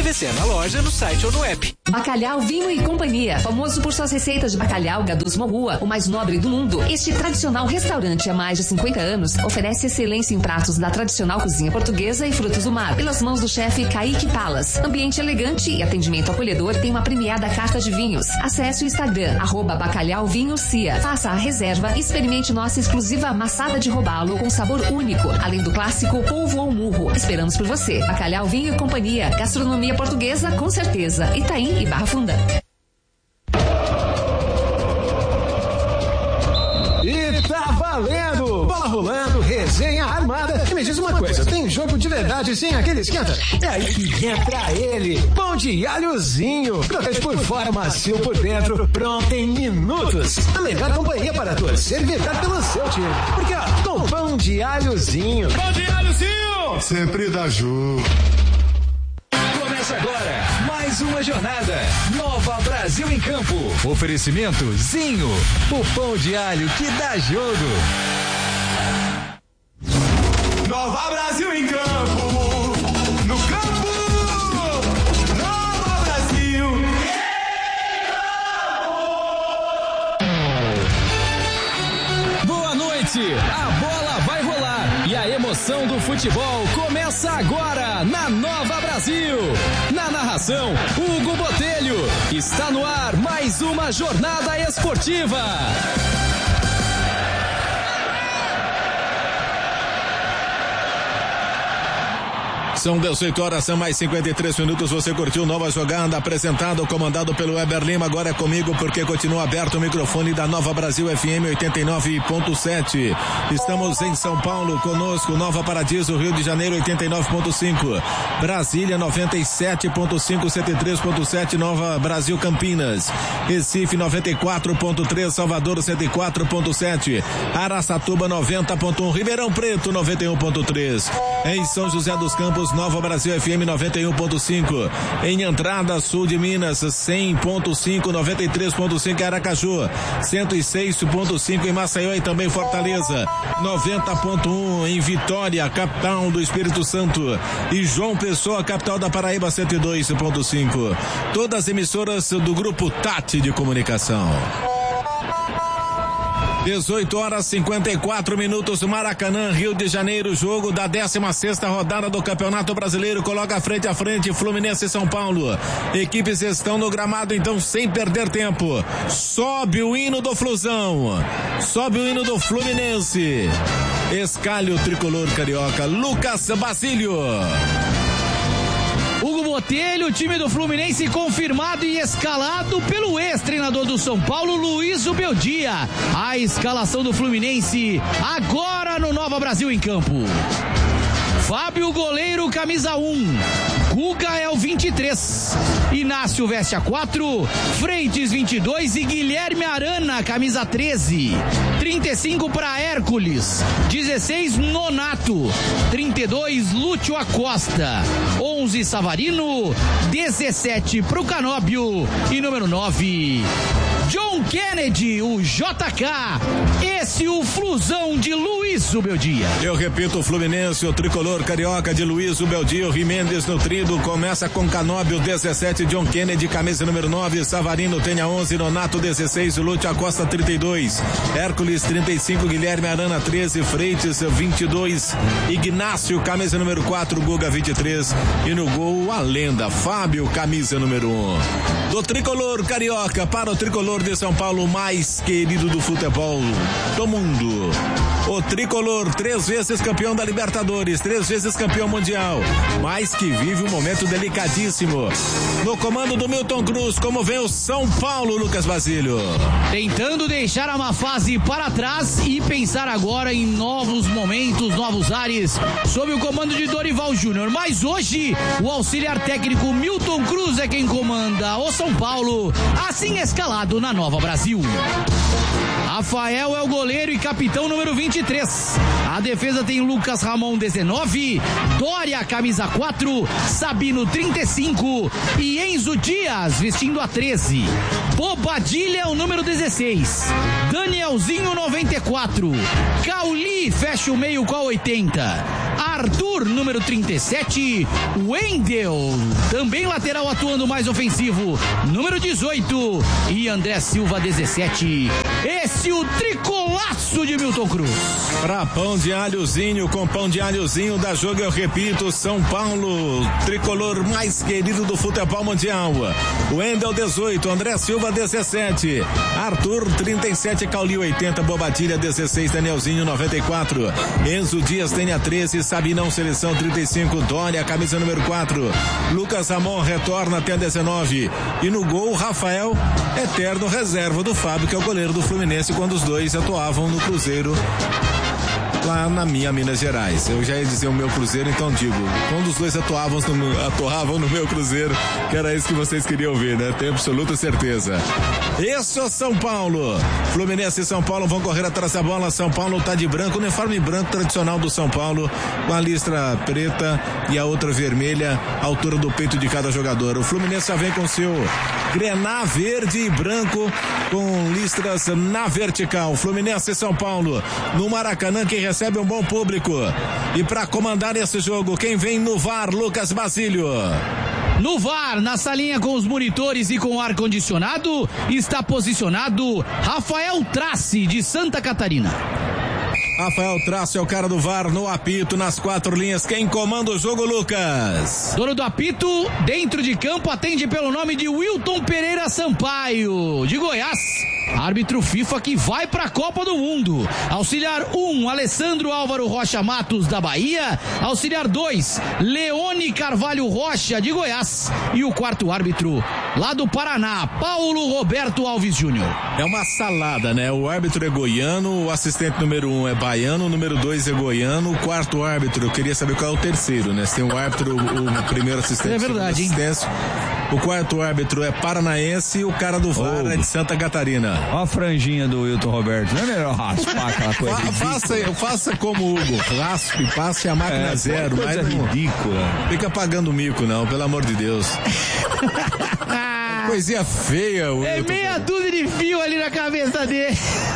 acontecer na loja, no site ou no app. Bacalhau Vinho e Companhia, famoso por suas receitas de bacalhau Gadus Morrua, o mais nobre do mundo. Este tradicional restaurante há mais de 50 anos oferece excelência em pratos da tradicional cozinha portuguesa e frutos do mar, pelas mãos do chefe Kaique Palas. Ambiente elegante e atendimento acolhedor, tem uma premiada carta de vinhos. Acesse o Instagram, @bacalhauvinhocia. Faça a reserva e experimente nossa exclusiva amassada de robalo com sabor único, além do clássico polvo ou murro. Esperamos por você. Bacalhau Vinho e Companhia, gastronomia portuguesa com certeza. Itaim e Barra Funda. E tá valendo! Bola rolando, resenha armada. E me diz uma coisa, tem jogo de verdade sem aquele esquenta? É aí que entra ele, pão de alhozinho. Crocante por fora, macio por dentro, pronto em minutos. A melhor companhia para torcer e vibrar pelo seu time. Porque ó, com pão de alhozinho. Pão de alhozinho! Sempre dá jogo. Começa agora mais uma jornada. Nova Brasil em Campo. Oferecimento Zinho, o pão de alho que dá jogo. Nova Brasil em Campo. No campo. Nova Brasil. Boa noite. A bola vai rolar e a emoção do futebol começa agora na Nova Brasil. Na narração, Hugo Botelho. Está no ar mais uma jornada esportiva. São 18 horas, são mais 53 minutos. Você curtiu Nova Jogada, apresentado, comandado pelo Weber Lima. Agora é comigo porque continua aberto o microfone da Nova Brasil FM 89.7. Estamos em São Paulo, conosco, Nova Paradiso, Rio de Janeiro 89.5. Brasília 97.5, 103.7, Nova Brasil Campinas. Recife 94.3, Salvador 104.7. Araçatuba 90.1, Ribeirão Preto 91.3. Em São José dos Campos, Nova Brasil FM 91.5. Em Entrada Sul de Minas 100.5, 93.5 em Aracaju, 106.5 em Maceió e também Fortaleza, 90.1 em Vitória, capital do Espírito Santo, e João Pessoa, capital da Paraíba, 102.5. Todas as emissoras do Grupo Tati de Comunicação. 18 horas 54 minutos, Maracanã, Rio de Janeiro, jogo da 16ª rodada do Campeonato Brasileiro. Coloca frente a frente Fluminense e São Paulo. Equipes estão no gramado, então, sem perder tempo. Sobe o hino do Flusão, sobe o hino do Fluminense. Escalhe o tricolor carioca, Lucas Basílio. Hugo Botelho, o time do Fluminense confirmado e escalado pelo ex-treinador do São Paulo, Luiz Ubeldia. A escalação do Fluminense agora no Nova Brasil em Campo. Fábio, goleiro, camisa 1. Guga é o 23. Inácio veste a 4. Freitas 22 e Guilherme Arana, camisa 13. 35 para Hércules. 16 Nonato. 32 Lúcio Acosta. 11 Savarino. 17 pro Canóbio. E número 9 John Kennedy, o JK. Esse o Flusão de Luiz Ubeldia. Eu repito, o Fluminense, o tricolor carioca de Luiz Ubeldia, o Rimendes nutrido, começa com Canóbio 17, John Kennedy, camisa número 9, Savarino tem a 11, Nonato 16, Lúcio Acosta 32, Hércules 35, Guilherme Arana 13, Freitas 22, Ignácio, camisa número 4, Guga 23, e no gol a lenda, Fábio, camisa número 1. Do tricolor carioca para o tricolor de São Paulo, mais querido do futebol do mundo. O tricolor, 3 vezes campeão da Libertadores, 3 vezes campeão mundial, mas que vive um momento delicadíssimo. No comando do Milton Cruz, como vem o São Paulo, Lucas Basílio? Tentando deixar a má fase para trás e pensar agora em novos momentos, novos ares, sob o comando de Dorival Júnior. Mas hoje, o auxiliar técnico Milton Cruz é quem comanda o São Paulo, assim escalado na Nova Brasil. Rafael é o goleiro e capitão número 23. A defesa tem Lucas Ramon 19, Dória camisa 4, Sabino 35 e Enzo Dias vestindo a 13. Bobadilha é o número 16, Danielzinho 94, Cauli fecha o meio com a 80, Arthur, número 37, Wendel, também lateral atuando mais ofensivo, número 18, e André Silva, 17. Esse o tricolaço de Milton Cruz. Pra pão de alhozinho, com pão de alhozinho da Jogo, eu repito, São Paulo, tricolor mais querido do futebol mundial. Wendel, 18, André Silva, 17, Arthur, 37, Cauli, 80, Bobadilha, 16, Danielzinho, 94, Enzo Dias tem a 13, Sabinão, seleção, 35, Dória, camisa número 4, Lucas Ramon retorna até 19, e no gol, Rafael, eterno reserva do Fábio, que é o goleiro do Fluminense quando os dois atuavam no Cruzeiro, lá na minha Minas Gerais. Eu já ia dizer o meu Cruzeiro, então digo, quando os dois atuavam no meu Cruzeiro, que era isso que vocês queriam ver, né? Tenho absoluta certeza. Esse é o São Paulo. Fluminense e São Paulo vão correr atrás da bola. São Paulo tá de branco, uniforme branco tradicional do São Paulo, com a listra preta e a outra vermelha, à altura do peito de cada jogador. O Fluminense já vem com seu grená verde e branco, com listras na vertical. Fluminense e São Paulo no Maracanã, que recebe um bom público. E para comandar esse jogo, quem vem no VAR, Lucas Basílio. No VAR, na salinha com os monitores e com ar-condicionado, está posicionado Rafael Trace, de Santa Catarina. Rafael Trace é o cara do VAR no apito, nas 4 linhas. Quem comanda o jogo, Lucas? Dono do apito, dentro de campo, atende pelo nome de Wilton Pereira Sampaio, de Goiás. Árbitro FIFA que vai para a Copa do Mundo. Auxiliar 1, Alessandro Álvaro Rocha Matos, da Bahia. Auxiliar 2, Leone Carvalho Rocha, de Goiás. E o quarto árbitro, lá do Paraná, Paulo Roberto Alves Júnior. É uma salada, né? O árbitro é goiano, o assistente número 1 é baiano, o número 2 é goiano, o quarto árbitro, eu queria saber qual é o terceiro, né? Se tem o árbitro, o primeiro assistente. É verdade, hein? O quarto árbitro é paranaense e o cara do VAR é de Santa Catarina. Olha a franjinha do Wilton Roberto. Não é melhor raspar aquela coisa faça como o Hugo. Raspe, passe a máquina zero. Coisa ridícula. Fica pagando mico, não, pelo amor de Deus. Coisinha feia, Wilton. É meia dúzia de fio ali na cabeça dele.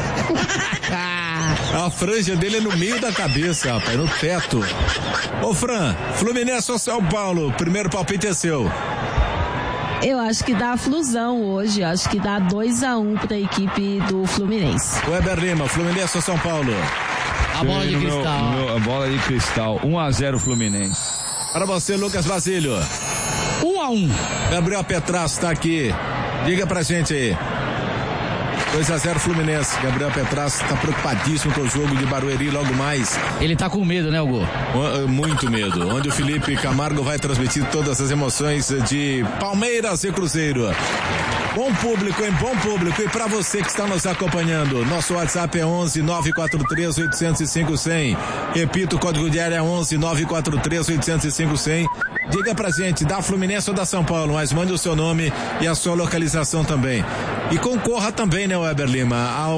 A franja dele é no meio da cabeça, rapaz, no teto. Ô Fran, Fluminense ou São Paulo? Primeiro palpite é seu. Eu acho que dá flusão hoje, acho que dá 2-1 para a equipe do Fluminense. Weber Lima, Fluminense ou São Paulo? A bola de cristal. A bola de cristal, 1-0 Fluminense. Para você, Lucas Basílio. 1-1. Gabriel Petrasso tá aqui. Diga pra gente aí. 2-0 Fluminense. Gabriel Petrasso tá preocupadíssimo com o jogo de Barueri logo mais. Ele tá com medo, né, Hugo? Muito medo. Onde o Felipe Camargo vai transmitir todas as emoções de Palmeiras e Cruzeiro. Bom público, hein? Bom público. E pra você que está nos acompanhando, nosso WhatsApp é 11 943 805 100. Repito, o código de área é 11 943 805 100. Diga pra gente, da Fluminense ou da São Paulo, mas mande o seu nome e a sua localização também. E concorra também, né, Weber Lima,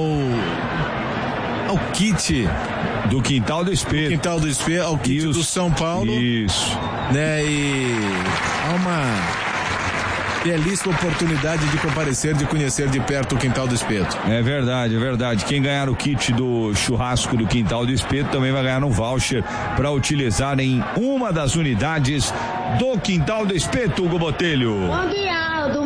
ao kit do Quintal do Espeto. Quintal do Espeto, ao kit do São Paulo. Isso. Né, e há uma belíssima oportunidade de comparecer, de conhecer de perto o Quintal do Espeto. É verdade, é verdade. Quem ganhar o kit do churrasco do Quintal do Espeto também vai ganhar um voucher para utilizar em uma das unidades do Quintal do Espeto, Hugo Botelho. Mande Aldo.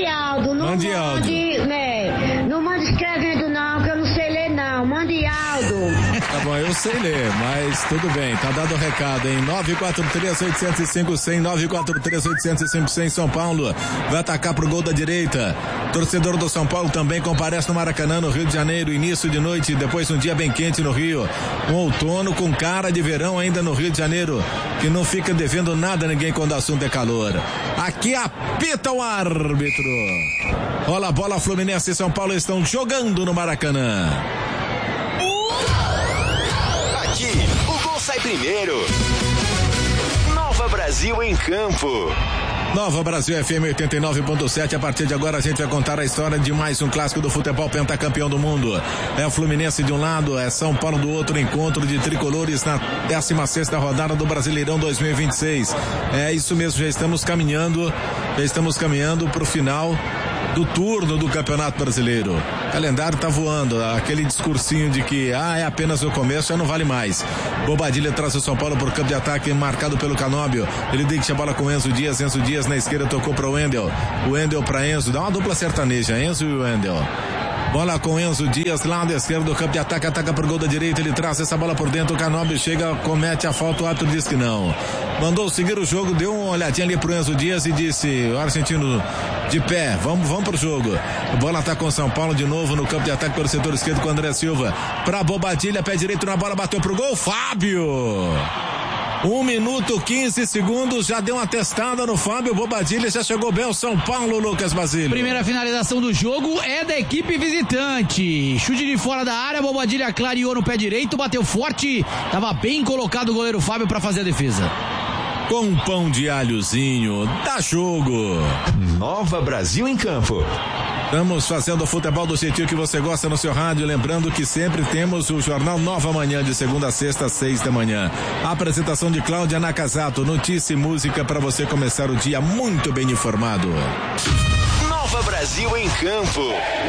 Não mande escrevendo não, que eu não sei ler não. Mande Aldo. Tá bom, eu sei ler, mas tudo bem, tá dado o recado, hein? 943-805-100, 943-805-100, São Paulo vai atacar pro gol da direita. Torcedor do São Paulo também comparece no Maracanã, no Rio de Janeiro, início de noite, depois um dia bem quente no Rio. Um outono com cara de verão ainda no Rio de Janeiro, que não fica devendo nada a ninguém quando o assunto é calor. Aqui apita o árbitro. Rola a bola, Fluminense e São Paulo estão jogando no Maracanã. Aqui, o gol sai primeiro. Nova Brasil em campo. Nova Brasil FM 89.7. A partir de agora a gente vai contar a história de mais um clássico do futebol, pentacampeão do mundo. É o Fluminense de um lado, é São Paulo do outro, encontro de tricolores na 16ª rodada do Brasileirão 2026. É isso mesmo, já estamos caminhando pro final do turno do Campeonato Brasileiro. O calendário tá voando, aquele discursinho de que é apenas o começo, já não vale mais. Bobadilha traz o São Paulo por campo de ataque, marcado pelo Canóbio. Ele deixa a bola com Enzo Dias na esquerda tocou para o Wendel. O Wendel para Enzo, dá uma dupla sertaneja, Enzo e o Wendel. Bola com Enzo Dias, lado esquerdo do campo de ataque, ataca por gol da direita, ele traz essa bola por dentro, o Canóbio chega, comete a falta, o árbitro diz que não. Mandou seguir o jogo, deu uma olhadinha ali pro Enzo Dias e disse, o argentino de pé, vamos pro jogo. A bola tá com o São Paulo de novo no campo de ataque pelo setor esquerdo com o André Silva. Pra Bobadilha, pé direito na bola, bateu pro gol, Fábio! 1 minuto 15 segundos, já deu uma testada no Fábio Bobadilha, já chegou bem o São Paulo, Lucas Basílio. Primeira finalização do jogo é da equipe visitante. Chute de fora da área, Bobadilha clareou no pé direito, bateu forte, estava bem colocado o goleiro Fábio para fazer a defesa. Com pão de alhozinho, dá jogo. Nova Brasil em campo. Estamos fazendo o futebol do jeitinho que você gosta no seu rádio, lembrando que sempre temos o Jornal Nova Manhã, de segunda a sexta, às 6 da manhã. A apresentação de Cláudia Nakazato, notícia e música para você começar o dia muito bem informado. Nova Brasil em campo.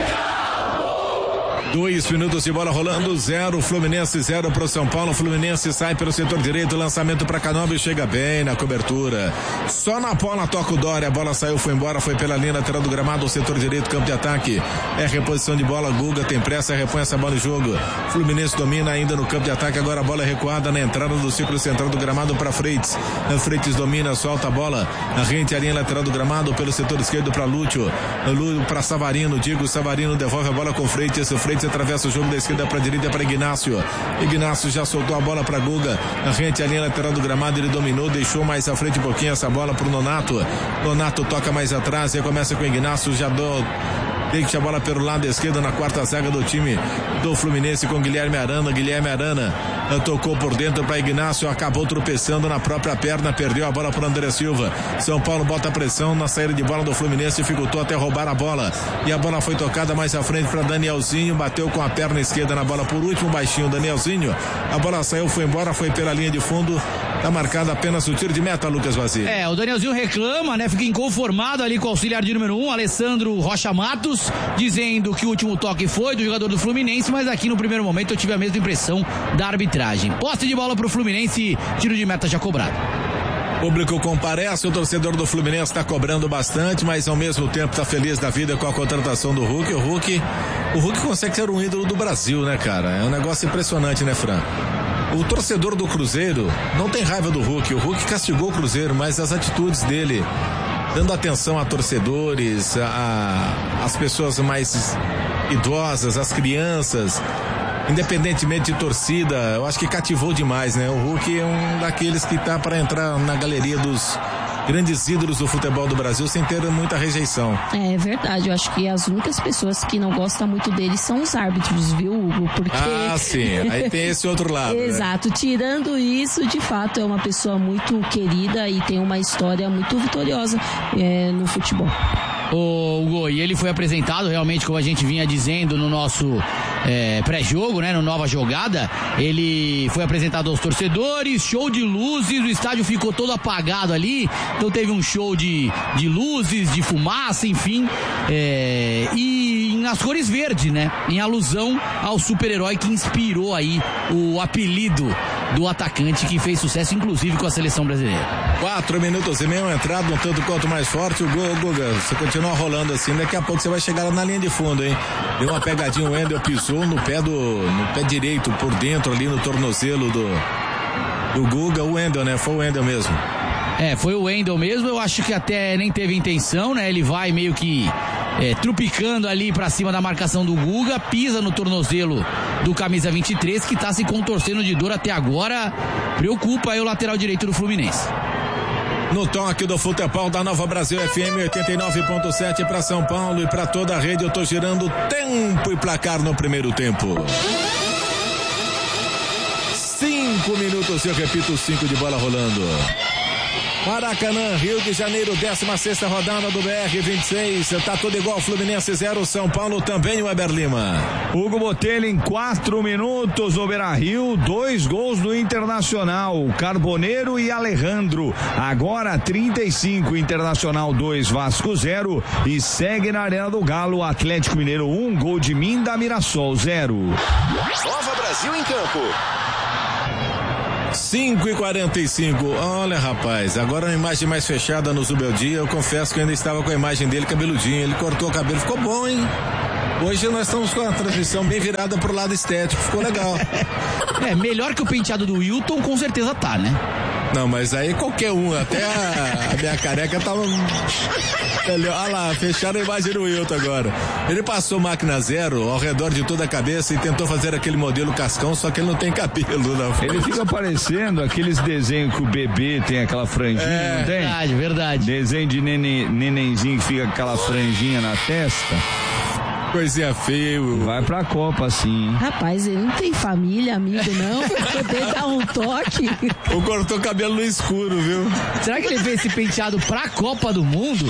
2 minutos de bola rolando, 0, Fluminense 0 pro São Paulo. Fluminense sai pelo setor direito, lançamento para Canóbio, chega bem na cobertura. Só na bola toca o Dória, a bola saiu, foi embora, foi pela linha lateral do gramado, setor direito, campo de ataque. É reposição de bola, Guga tem pressa, repõe essa bola em jogo. Fluminense domina ainda no campo de ataque, agora a bola é recuada na entrada do círculo central do gramado para Freitas. Freitas domina, solta a bola, a rente a linha lateral do gramado pelo setor esquerdo para Lúcio para Savarino, Diego Savarino devolve a bola com Freitas, Freitas atravessa o jogo da esquerda para a direita para Ignácio já soltou a bola para Guga, a rente a linha lateral do gramado, ele dominou, deixou mais à frente um pouquinho essa bola pro Nonato toca mais atrás, recomeça com Ignácio, deixa a bola pelo lado esquerdo na quarta zaga do time do Fluminense com Guilherme Arana tocou por dentro para Ignácio, acabou tropeçando na própria perna, perdeu a bola para André Silva. São Paulo bota pressão na saída de bola do Fluminense, dificultou até roubar a bola e a bola foi tocada mais à frente para Danielzinho, bateu com a perna esquerda na bola por último, baixinho Danielzinho, a bola saiu, foi embora, foi pela linha de fundo, tá marcado apenas o tiro de meta, Lucas Basílio. O Danielzinho reclama, fica inconformado ali com o auxiliar de número 1, Alessandro Rocha Matos, dizendo que o último toque foi do jogador do Fluminense, mas aqui no primeiro momento eu tive a mesma impressão da arbitragem. Posse de bola pro Fluminense, tiro de meta já cobrado. Público comparece, o torcedor do Fluminense está cobrando bastante, mas ao mesmo tempo está feliz da vida com a contratação do Hulk. O Hulk consegue ser um ídolo do Brasil, né, cara? É um negócio impressionante, né, Fran? O torcedor do Cruzeiro não tem raiva do Hulk. O Hulk castigou o Cruzeiro, mas as atitudes dele, dando atenção a torcedores, as pessoas mais idosas, as crianças, independentemente de torcida, eu acho que cativou demais, né? O Hulk é um daqueles que tá para entrar na galeria dos grandes ídolos do futebol do Brasil sem ter muita rejeição. É verdade, eu acho que as únicas pessoas que não gostam muito dele são os árbitros, viu, Hugo? Porque... sim, aí tem esse outro lado. Exato, né? Tirando isso, de fato é uma pessoa muito querida e tem uma história muito vitoriosa no futebol. Hugo, e ele foi apresentado realmente, como a gente vinha dizendo no nosso pré-jogo, né, no Nova Jogada, ele foi apresentado aos torcedores, show de luzes, o estádio ficou todo apagado ali, então teve um show de luzes, de fumaça, enfim, e nas cores verdes, né, em alusão ao super-herói que inspirou aí o apelido do atacante, que fez sucesso inclusive com a seleção brasileira. 4 minutos e meio, entrada um tanto quanto mais forte, o gol, Guga, você continua rolando assim, daqui a pouco você vai chegar lá na linha de fundo, hein? Deu uma pegadinha, o Wendel pisou no pé direito, por dentro ali no tornozelo do Guga, o Wendel, né? Foi o Wendel mesmo. Foi o Wendel mesmo, eu acho que até nem teve intenção, né? Ele vai meio que trupicando ali pra cima da marcação do Guga, pisa no tornozelo do camisa 23, que tá se contorcendo de dor até agora, preocupa aí o lateral direito do Fluminense. No toque do futebol da Nova Brasil FM 89.7 para São Paulo e para toda a rede, eu tô girando tempo e placar no primeiro tempo. 5 minutos, eu repito, 5 de bola rolando. Maracanã, Rio de Janeiro, 16ª rodada do BR-26. Tá tudo igual, Fluminense 0, São Paulo também, o Weber Lima. Hugo Botelho em 4 minutos no Beira-Rio, 2 gols do Internacional, Carboneiro e Alejandro. Agora 35, Internacional 2, Vasco 0 e segue na Arena do Galo, Atlético Mineiro 1, gol de Minda, Mirassol 0. Nova Brasil em campo. 5h45. Olha, rapaz, agora uma imagem mais fechada no Zubeldia. Eu confesso que eu ainda estava com a imagem dele cabeludinho. Ele cortou o cabelo, ficou bom, hein? Hoje nós estamos com a transmissão bem virada pro lado estético, ficou legal. Melhor que o penteado do Wilton, com certeza tá, né? Não, mas aí qualquer um, até a minha careca tava... Olha lá, fecharam a imagem do Wilton agora. Ele passou máquina zero ao redor de toda a cabeça e tentou fazer aquele modelo cascão, só que ele não tem cabelo na frente. Ele fica parecendo aqueles desenhos que o bebê tem aquela franjinha, não tem? Verdade. Desenho de nenenzinho que fica com aquela franjinha na testa. Coisinha feia. Vai pra Copa, sim. Rapaz, ele não tem família, amigo, não. Pra poder dar um toque. Ou cortou o cabelo no escuro, viu? Será que ele fez esse penteado pra Copa do Mundo?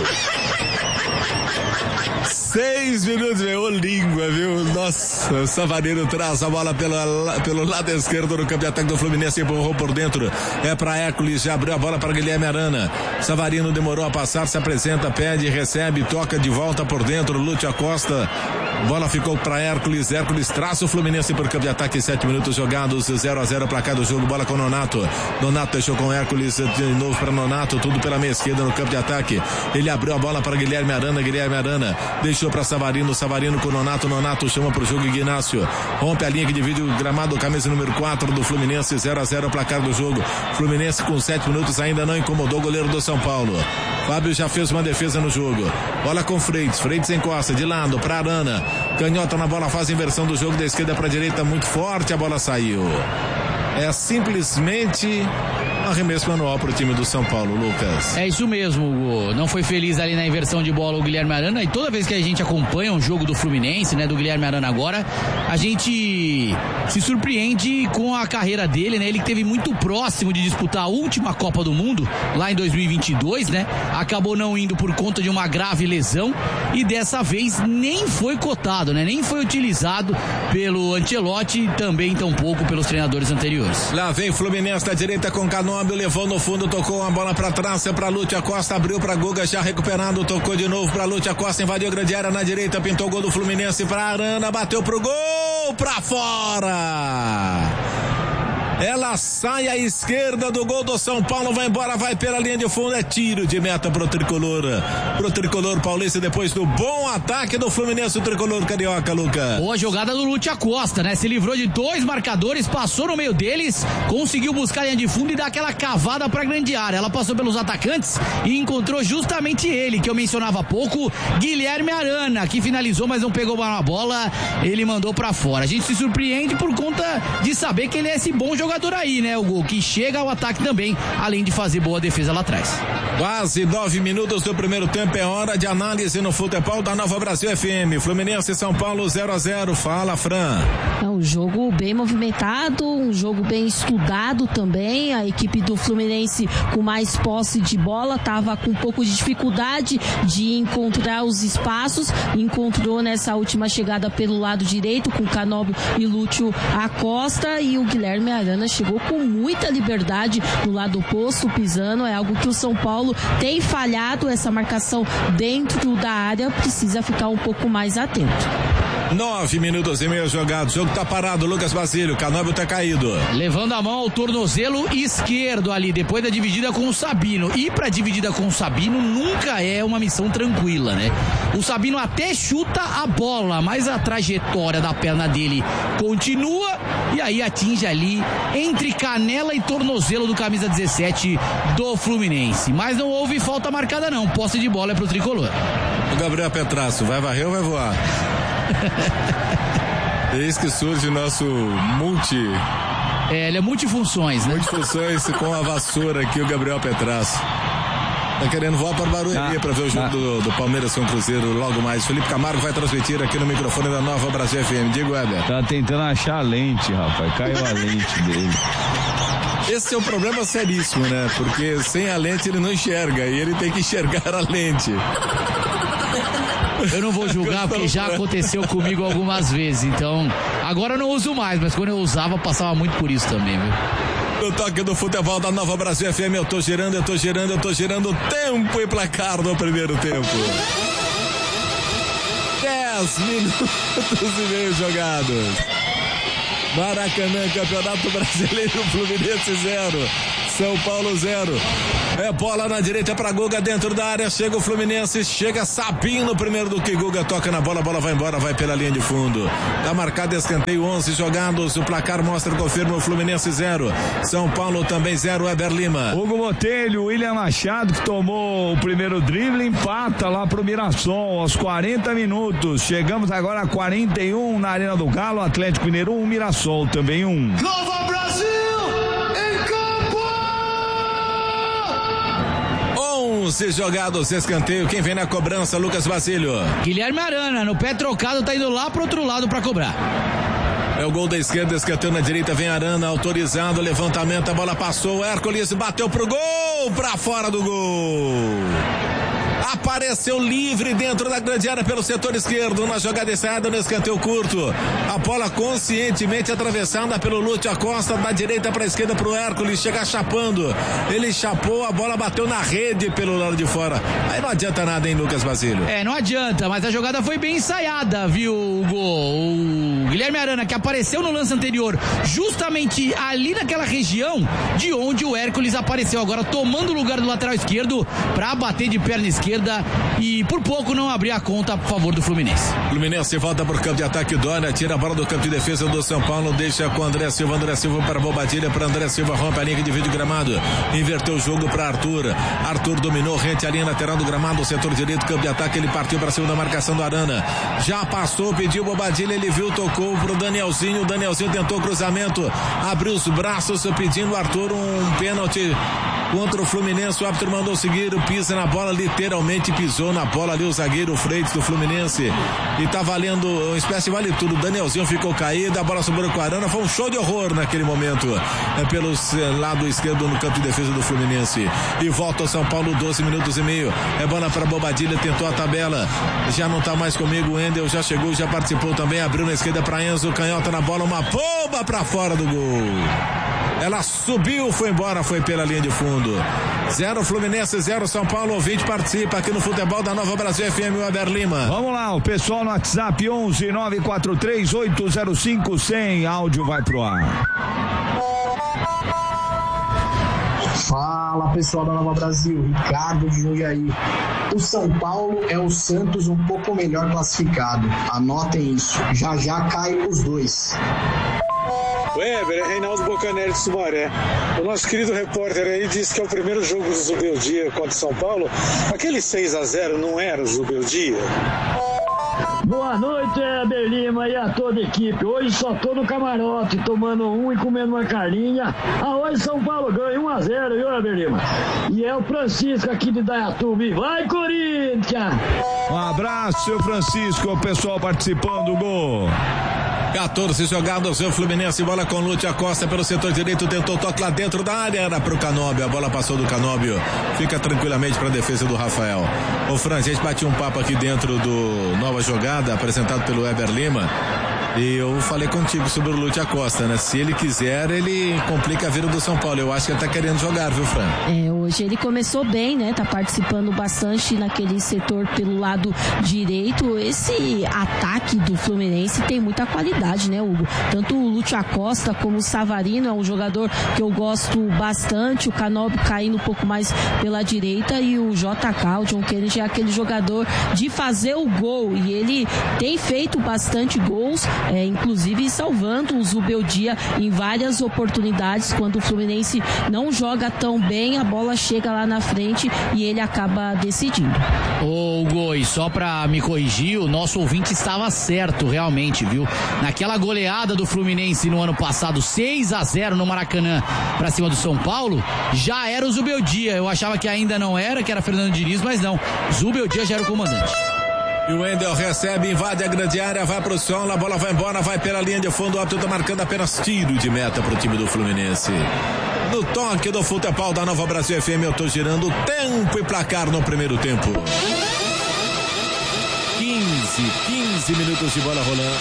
6 minutos, meu, língua, viu? Nossa, o Savarino traz a bola pelo lado esquerdo no campo de ataque do Fluminense, empurrou por dentro, é pra Hércules, já abriu a bola para Guilherme Arana. Savarino demorou a passar, se apresenta, pede, recebe, toca de volta por dentro, Lúcio Acosta, bola ficou pra Hércules traça o Fluminense por campo de ataque, 7 minutos jogados, 0-0 placar do jogo, bola com Nonato deixou com Hércules, de novo pra Nonato, tudo pela meia esquerda no campo de ataque, ele abriu a bola para Guilherme Arana deixou para Savarino com Nonato chama pro jogo Ignácio, rompe a linha que divide o gramado, camisa número 4 do Fluminense, 0-0 placar do jogo. Fluminense com 7 minutos ainda não incomodou o goleiro do São Paulo. Fábio já fez uma defesa no jogo, bola com Freitas encosta de lado para Arana, canhota na bola, faz inversão do jogo da esquerda para a direita, muito forte, a bola saiu. É simplesmente arremesso manual pro time do São Paulo, Lucas. É isso mesmo, Hugo. Não foi feliz ali na inversão de bola o Guilherme Arana, e toda vez que a gente acompanha um jogo do Fluminense, né, do Guilherme Arana agora, a gente se surpreende com a carreira dele, né? Ele que teve muito próximo de disputar a última Copa do Mundo, lá em 2022, né? Acabou não indo por conta de uma grave lesão e dessa vez nem foi cotado, né? Nem foi utilizado pelo Ancelotti, também tampouco pelos treinadores anteriores. Lá vem Fluminense da direita com Canóbio, levou no fundo, tocou a bola pra trás, é pra Lúcio Acosta, abriu pra Guga, já recuperado, tocou de novo pra Lúcio Acosta, invadiu a grande área na direita, pintou o gol do Fluminense pra Arana, bateu pro gol, pra fora! Ela sai à esquerda do gol do São Paulo, vai embora, vai pela linha de fundo, é tiro de meta pro tricolor paulista, depois do bom ataque do Fluminense, o tricolor carioca, Lucas. Boa jogada do Lúcio Acosta, né? Se livrou de 2 marcadores, passou no meio deles, conseguiu buscar a linha de fundo e dar aquela cavada pra grande área. Ela passou pelos atacantes e encontrou justamente ele, que eu mencionava há pouco, Guilherme Arana, que finalizou, mas não pegou uma bola, ele mandou pra fora. A gente se surpreende por conta de saber que ele é esse bom jogador aí, né, Hugo, que chega ao ataque também, além de fazer boa defesa lá atrás. Quase 9 minutos do primeiro tempo, é hora de análise no futebol da Nova Brasil FM. Fluminense e São Paulo 0-0. Fala, Fran. É um jogo bem movimentado, um jogo bem estudado também. A equipe do Fluminense com mais posse de bola estava com um pouco de dificuldade de encontrar os espaços, encontrou nessa última chegada pelo lado direito com Canóbio e Lúcio Acosta, e o Guilherme Arana chegou com muita liberdade no lado oposto, pisando. É algo que o São Paulo tem falhado, essa marcação dentro da área, precisa ficar um pouco mais atento. 9 minutos e meio jogados, o jogo tá parado, Lucas Basílio, Canóbio tá caído. Levando a mão ao tornozelo esquerdo ali, depois da dividida com o Sabino. E pra dividida com o Sabino nunca é uma missão tranquila, né? O Sabino até chuta a bola, mas a trajetória da perna dele continua e aí atinge ali entre canela e tornozelo do camisa 17 do Fluminense. Mas não houve falta marcada não, posse de bola é pro tricolor. O Gabriel Petrasso, vai varrer ou vai voar? Eis que surge o nosso ele é multifunções, né? Multifunções com a vassoura aqui, o Gabriel Petrasso. Tá querendo voar para o Barueri para ver o jogo do Palmeiras com o Cruzeiro logo mais. Felipe Camargo vai transmitir aqui no microfone da Nova Brasil FM. Diego Weber. Tá tentando achar a lente, rapaz. Caiu a lente dele. Esse é um problema seríssimo, né? Porque sem a lente ele não enxerga e ele tem que enxergar a lente. Eu não vou julgar porque já aconteceu comigo algumas vezes, então agora eu não uso mais, mas quando eu usava passava muito por isso também, viu? No toque do futebol da Nova Brasil FM, eu tô girando tempo e placar no primeiro tempo. 10 minutos e meio jogados. Maracanã, Campeonato Brasileiro, Fluminense 0, São Paulo 0. É bola na direita pra Guga dentro da área, chega o Fluminense, chega Sabinho no primeiro do que Guga toca na bola, a bola vai embora, vai pela linha de fundo. Tá marcado escanteio, 11 jogados, o placar mostra, confirma o Fluminense 0, São Paulo também 0, Weber Lima. Hugo Botelho, William Machado que tomou o primeiro drible, empata lá pro Mirassol aos 40 minutos. Chegamos agora a 41 na Arena do Galo, Atlético Mineiro 1, Mirassol também 1. Nova Brasil! 11 jogados, escanteio, quem vem na cobrança, Lucas Basílio. Guilherme Arana, no pé trocado, tá indo lá pro outro lado pra cobrar. É o gol da esquerda, escanteio na direita, vem Arana, autorizado, levantamento, a bola passou, Hércules bateu pro gol, pra fora do gol. Apareceu livre dentro da grande área pelo setor esquerdo, na jogada ensaiada no escanteio curto. A bola conscientemente atravessada pelo Lúcio Acosta, da direita para a esquerda pro Hércules, chega chapando. Ele chapou, a bola bateu na rede pelo lado de fora. Aí não adianta nada, hein, Lucas Basílio? Não adianta, mas a jogada foi bem ensaiada, viu, Hugo? O Guilherme Arana, que apareceu no lance anterior, justamente ali naquela região de onde o Hércules apareceu, agora tomando o lugar do lateral esquerdo para bater de perna esquerda e por pouco não abrir a conta a favor do Fluminense. Fluminense volta por campo de ataque, Dória tira a bola do campo de defesa do São Paulo, deixa com André Silva para Bobadilha, para André Silva, rompe a linha que divide o gramado, inverteu o jogo para Arthur dominou, rente a linha lateral do gramado, setor direito, campo de ataque, ele partiu para cima da marcação do Arana, já passou, pediu Bobadilha, ele viu, tocou pro Danielzinho, o Danielzinho tentou cruzamento, abriu os braços pedindo Arthur um pênalti contra o Fluminense, o árbitro mandou seguir, pisa na bola, literalmente pisou na bola ali o zagueiro Freitas do Fluminense e tá valendo uma espécie de vale tudo. O Danielzinho ficou caído, a bola sobrou com a Arana, foi um show de horror naquele momento, pelo lado esquerdo no campo de defesa do Fluminense. E volta ao São Paulo, 12 minutos e meio, é bola para Bobadilha, tentou a tabela, já não tá mais comigo, o Wendel já chegou, já participou também, abriu na esquerda para Enzo, canhota na bola, uma bomba para fora do gol. Ela subiu, foi embora, foi pela linha de fundo. 0 Fluminense, 0 São Paulo. Ouvinte participa aqui no futebol da Nova Brasil FM, Weber Lima. Vamos lá, o pessoal no WhatsApp 11 943 805 100. Áudio vai pro ar. Fala pessoal da Nova Brasil, Ricardo de Jundiaí. O São Paulo é o Santos um pouco melhor classificado. Anotem isso, já cai os dois. Weber, é Reinaldo Bocanelli de Sumaré. O nosso querido repórter aí disse que é o primeiro jogo do Zubeldia contra o São Paulo. Aquele 6-0 não era o Zubeldia? Boa noite, Weber Lima e a toda a equipe. Hoje só tô no camarote, tomando e comendo uma carninha. Hoje São Paulo ganha 1-0, viu, Weber Lima? E é o Francisco aqui de Dayatuba. Vai, Corinthians! Um abraço, seu Francisco, o pessoal participando do gol. 14 jogados, o Fluminense, bola com Lúcio Acosta pelo setor direito, tentou toque lá dentro da área, era pro Canóbio, a bola passou do Canóbio, fica tranquilamente para a defesa do Rafael. O Fran, a gente bate um papo aqui dentro do Nova Jogada, apresentado pelo Weber Lima, e eu falei contigo sobre o Lúcio Acosta, né? Se ele quiser, ele complica a vida do São Paulo. Eu acho que ele tá querendo jogar, viu, Fran? Hoje ele começou bem, né? Tá participando bastante naquele setor pelo lado direito. Esse ataque do Fluminense tem muita qualidade, né, Hugo? Tanto o Lúcio Acosta como o Savarino é um jogador que eu gosto bastante. O Canóbio caindo um pouco mais pela direita e o JK, o John Kennedy, é aquele jogador de fazer o gol. E ele tem feito bastante gols, inclusive salvando o Zubeldia em várias oportunidades. Quando o Fluminense não joga tão bem, a bola chega lá na frente e ele acaba decidindo. Ô Hugo, e só pra me corrigir, o nosso ouvinte estava certo realmente, viu? Naquela goleada do Fluminense no ano passado, 6-0 no Maracanã pra cima do São Paulo, já era o Zubeldia. Eu achava que ainda não era, que era Fernando Diniz, mas não, Zubeldia já era o comandante. E o Wendel recebe, invade a grande área, vai pro solo, a bola vai embora, vai pela linha de fundo, o árbitro tá marcando apenas tiro de meta pro time do Fluminense. No toque do futebol da Nova Brasil FM, eu tô girando tempo e placar no primeiro tempo. 15 minutos de bola rolando.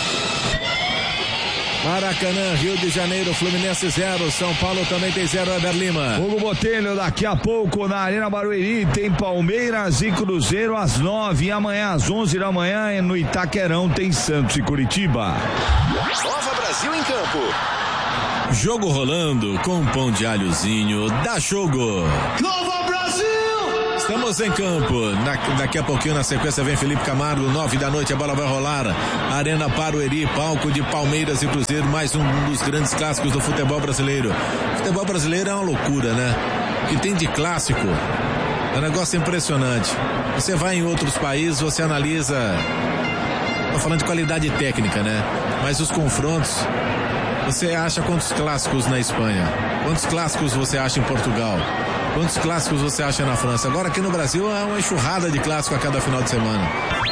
Maracanã, Rio de Janeiro, Fluminense 0, São Paulo também tem 0, Weber Lima. Hugo Botelho, daqui a pouco na Arena Barueri tem Palmeiras e Cruzeiro às 9 e amanhã às 11 da manhã no Itaquerão tem Santos e Curitiba. Nova Brasil em campo. Jogo rolando com pão de alhozinho, dá jogo. Nova Brasil! Estamos em campo. Daqui a pouquinho na sequência vem Felipe Camargo, 9 da noite, a bola vai rolar. Arena Barueri, palco de Palmeiras e Cruzeiro, mais um dos grandes clássicos do futebol brasileiro. O futebol brasileiro é uma loucura, né? O que tem de clássico é um negócio impressionante. Você vai em outros países, você analisa, tô falando de qualidade técnica, né? Mas os confrontos, você acha quantos clássicos na Espanha? Quantos clássicos você acha em Portugal? Quantos clássicos você acha na França? Agora aqui no Brasil é uma enxurrada de clássico a cada final de semana.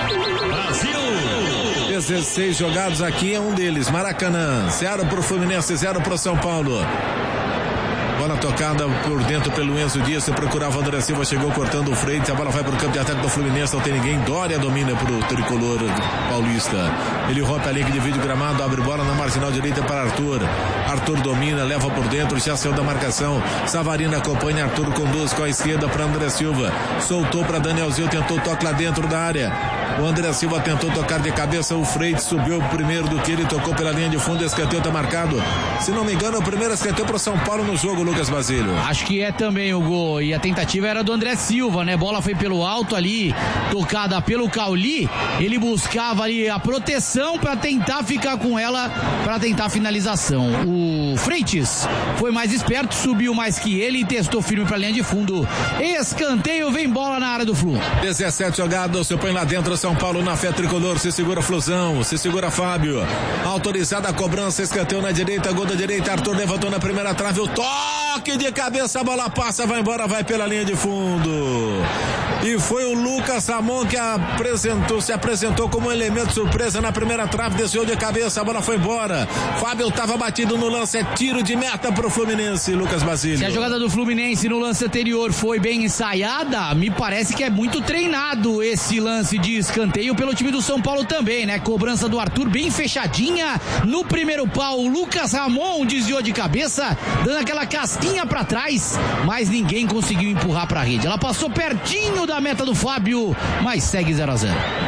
Brasil! 16 jogados aqui é um deles. Maracanã, 0 pro Fluminense, 0 pro São Paulo. Bola tocada por dentro pelo Enzo Dias, se procurava o André Silva, chegou cortando o Freitas, a bola vai pro campo de ataque do Fluminense, não tem ninguém, Dória domina pro tricolor paulista, ele rompe a linha de vídeo gramado, abre bola na marginal direita para Arthur domina, leva por dentro, já saiu da marcação, Savarino acompanha, Arthur conduz com a esquerda para André Silva, soltou para Danielzinho, tentou toque lá dentro da área, o André Silva tentou tocar de cabeça, o Freitas subiu primeiro do que ele, tocou pela linha de fundo, escanteio tá marcado, se não me engano o primeiro escanteio pro São Paulo no jogo, Lucas Basílio. Acho que é também o gol, e a tentativa era do André Silva, né? Bola foi pelo alto ali, tocada pelo Cauli, ele buscava ali a proteção para tentar ficar com ela, para tentar a finalização. O Freitas foi mais esperto, subiu mais que ele e testou firme para a linha de fundo. Escanteio, vem bola na área do Flu. 17 jogados, se põe lá dentro São Paulo na fé tricolor, se segura Flusão, se segura Fábio, autorizada a cobrança, escanteio na direita, gol da direita, Arthur levantou na primeira trave, o toque de cabeça, a bola passa, vai embora, vai pela linha de fundo. E foi o Lucas Ramon que se apresentou como um elemento surpresa na primeira trave, desceu de cabeça, a bola foi embora. Fábio estava batido no lance, é tiro de meta pro Fluminense, Lucas Basílio. Se a jogada do Fluminense no lance anterior foi bem ensaiada, me parece que é muito treinado esse lance de escanteio pelo time do São Paulo também, né? Cobrança do Arthur bem fechadinha no primeiro pau, o Lucas Ramon desviou de cabeça, dando aquela casquinha pra trás, mas ninguém conseguiu empurrar pra rede. Ela passou pertinho da meta do Fábio, mas segue 0-0.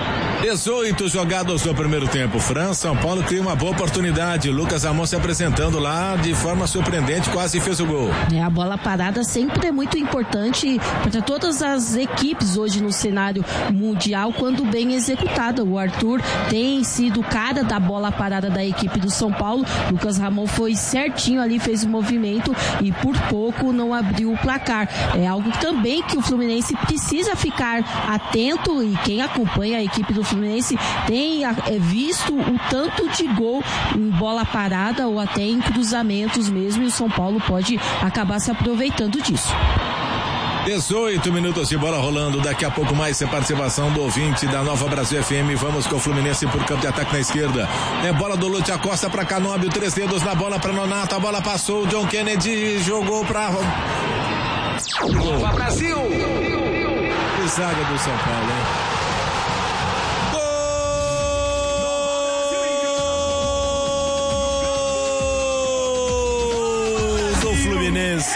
18 jogados no primeiro tempo. França, São Paulo cria uma boa oportunidade. Lucas Ramon se apresentando lá de forma surpreendente, quase fez o gol. A bola parada sempre é muito importante para todas as equipes hoje no cenário mundial, quando bem executada. O Arthur tem sido o cara da bola parada da equipe do São Paulo. Lucas Ramon foi certinho ali, fez o movimento e por pouco não abriu o placar. É algo também que o Fluminense precisa ficar atento, e quem acompanha a equipe do Fluminense tem visto o tanto de gol em bola parada ou até em cruzamentos mesmo, e o São Paulo pode acabar se aproveitando disso. 18 minutos de bola rolando, daqui a pouco mais participação do ouvinte da Nova Brasil FM. Vamos com o Fluminense por campo de ataque na esquerda, é bola do Lúcio Acosta para Canóbio, 3 dedos na bola para Nonato, a bola passou, o John Kennedy jogou para Nova Brasil. Que zaga do São Paulo, hein? Fluminense.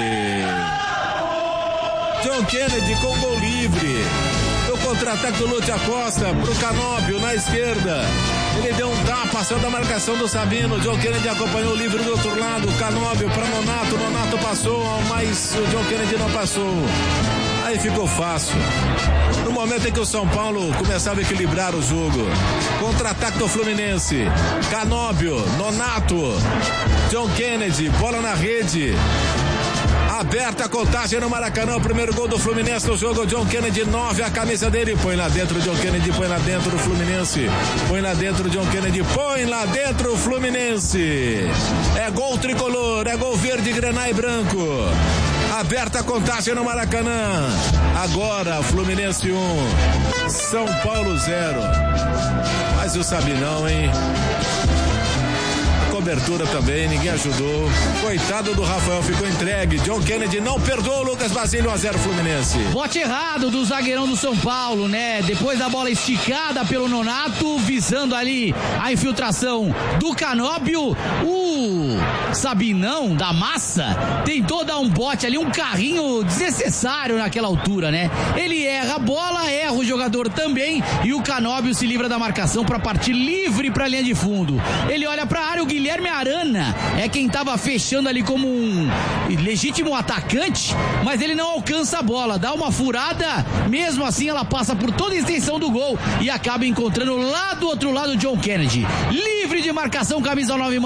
John Kennedy com gol livre. O contra-ataque do Lúcio Acosta pro Canóbio na esquerda. Ele deu um tapa, saiu da marcação do Sabino. John Kennedy acompanhou o livre do outro lado. Canóbio para Nonato. Nonato passou, mas o John Kennedy não passou. Aí ficou fácil. No momento em que o São Paulo começava a equilibrar o jogo, contra-ataque do Fluminense, Canóbio, Nonato, John Kennedy, bola na rede, aberta a contagem no Maracanã, o primeiro gol do Fluminense no jogo, John Kennedy, 9, a camisa dele, põe lá dentro, John Kennedy, põe lá dentro o Fluminense, põe lá dentro, John Kennedy, põe lá dentro o Fluminense, é gol tricolor, é gol verde, grená e branco. Aberta a contagem no Maracanã. Agora Fluminense 1, São Paulo 0. Mas o Sabinão, hein? cobertura também, ninguém ajudou. Coitado do Rafael, ficou entregue. John Kennedy não perdoou o Lucas Basílio, 1-0 Fluminense. Bote errado do zagueirão do São Paulo, né? Depois da bola esticada pelo Nonato, visando ali a infiltração do Canóbio, o Sabinão da Massa tentou dar um bote ali, um carrinho desnecessário naquela altura, né? Ele erra a bola, erra o jogador também e o Canóbio se livra da marcação para partir livre para a linha de fundo. Ele olha para a área, o Guilherme Arana é quem estava fechando ali como um legítimo atacante, mas ele não alcança a bola, dá uma furada, mesmo assim ela passa por toda a extensão do gol e acaba encontrando lá do outro lado o John Kennedy. Livre de marcação, camisa 9.